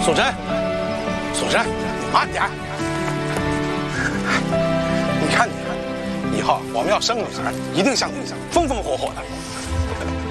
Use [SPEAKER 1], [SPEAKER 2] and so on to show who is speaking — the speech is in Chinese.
[SPEAKER 1] 素贞，素贞，你慢点。你看你，以后我们要生女儿，一定像你风风火火的。